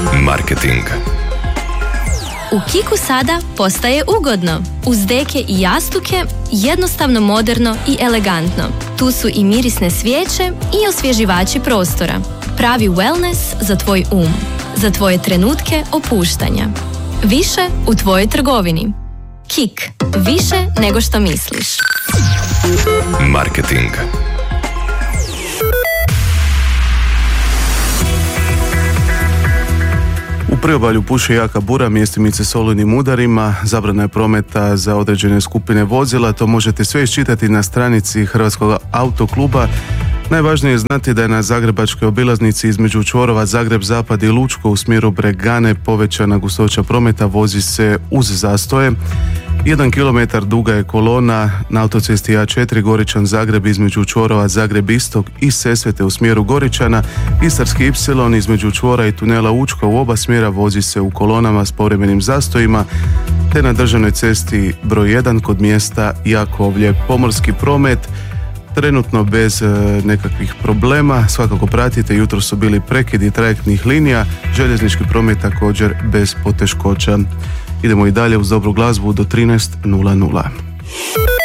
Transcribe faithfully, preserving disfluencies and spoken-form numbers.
Marketing. U Kiku sada postaje ugodno. Uz deke i jastuke, jednostavno, moderno i elegantno. Tu su i mirisne svijeće i osvježivači prostora. Pravi wellness za tvoj um. Za tvoje trenutke opuštanja. Više u tvojoj trgovini. Kik. Više nego što misliš. Marketing. U priobalju puše jaka bura, mjestimice s olujnim udarima, zabrana je prometa za određene skupine vozila, to možete sve iščitati na stranici Hrvatskog autokluba. Najvažnije je znati da je na zagrebačkoj obilaznici između čvorova Zagreb Zapad i Lučko u smjeru Bregane povećana gustoća prometa, vozi se uz zastoje. Jedan kilometar duga je kolona na autocesti A četiri Goričan Zagreb između čvorova Zagreb Istok i Sesvete u smjeru Goričana. Istarski Y između čvora i tunela Učka u oba smjera vozi se u kolonama s povremenim zastojima, te na državnoj cesti broj jedan kod mjesta Jakovlje. Pomorski promet trenutno bez e, nekakvih problema, svakako pratite, jutro su bili prekidi trajektnih linija, željeznički promet također bez poteškoća. Idemo i dalje uz dobru glazbu do trinaest nula nula.